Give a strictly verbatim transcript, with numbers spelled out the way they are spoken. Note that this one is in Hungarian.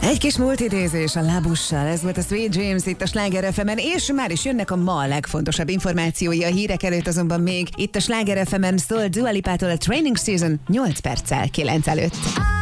Egy kis multidézés a lábussal, ez volt a Sweet Dreams itt a Sláger ef emen, és már is jönnek a ma legfontosabb információi a hírek előtt, azonban még itt a Sláger ef emen szól Dua Lipától a Training Season nyolc perccel kilenc előtt.